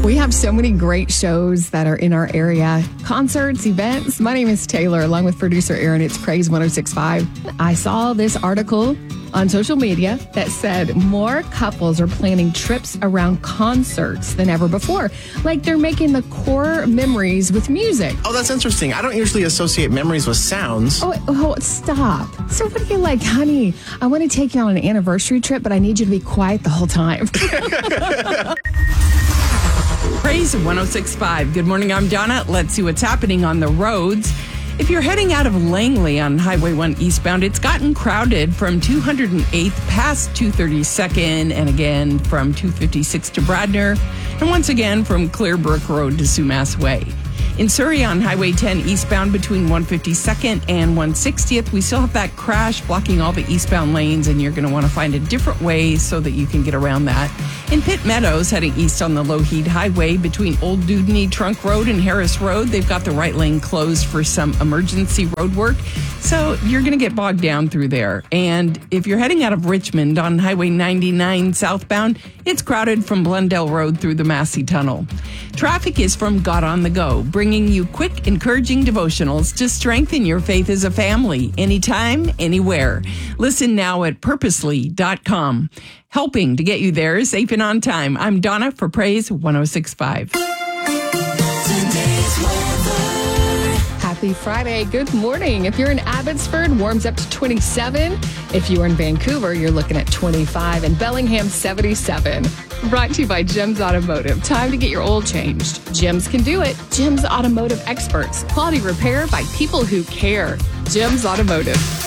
We have so many great shows that are in our area. Concerts, events. My name is Taylor, along with producer Aaron. It's Praise 106.5. I saw this article on social media that said more couples are planning trips around concerts than ever before. Like they're making the core memories with music. Oh, that's interesting. I don't usually associate memories with sounds. Oh, stop. So what are you like, honey? I want to take you on an anniversary trip, but I need you to be quiet the whole time. Praise 106.5. Good morning, I'm Donna. Let's see what's happening on the roads. If you're heading out of Langley on Highway 1 eastbound, it's gotten crowded from 208th past 232nd and again from 256 to Bradner and once again from Clearbrook Road to Sumas Way. In Surrey on Highway 10 eastbound between 152nd and 160th, we still have that crash blocking all the eastbound lanes, and you're going to want to find a different way so that you can get around that. In Pitt Meadows, heading east on the Lougheed Highway between Old Dewdney Trunk Road and Harris Road, they've got the right lane closed for some emergency road work, so you're going to get bogged down through there. And if you're heading out of Richmond on Highway 99 southbound, it's crowded from Blundell Road through the Massey Tunnel. Traffic is from God on the Go, bringing you quick, encouraging devotionals to strengthen your faith as a family, anytime, anywhere. Listen now at purposely.com. Helping to get you there safe and on time. I'm Donna for Praise 106.5. Happy Friday. Good morning. If you're in Abbotsford, warms up to 27. If you're in Vancouver, you're looking at 25 and Bellingham 77. Brought to you by Jim's Automotive. Time to get your oil changed. Jim's can do it. Jim's Automotive experts. Quality repair by people who care. Jim's Automotive.